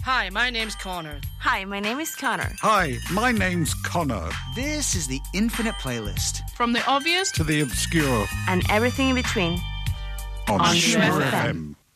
Hi, my name's Connor. Hi, my name is Connor. Hi, my name's Connor. This is the Infinite Playlist. From the obvious To the obscure. And everything in between. On On Sure Sure FM. FM.